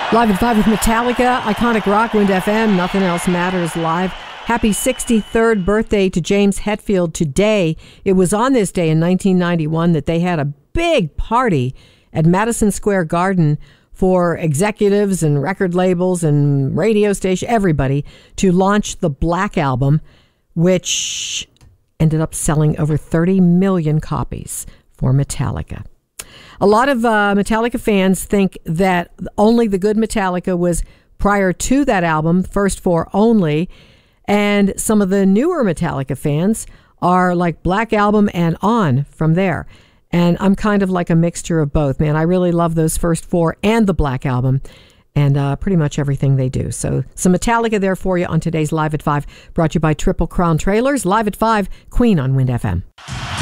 Live at 5 with Metallica, iconic rock, Wind FM, Nothing Else Matters Live. Happy 63rd birthday to James Hetfield today. It was on this day in 1991 that they had a big party at Madison Square Garden for executives and record labels and radio station, everybody, to launch the Black Album, which ended up selling over 30 million copies for Metallica. A lot of Metallica fans think that only the good Metallica was prior to that album, first four only, and some of the newer Metallica fans are like Black Album and on from there. And I'm kind of like a mixture of both, man. I really love those first four and the Black Album and pretty much everything they do. So some Metallica there for you on today's Live at 5, brought to you by Triple Crown Trailers. Live at 5, Queen on Wind FM.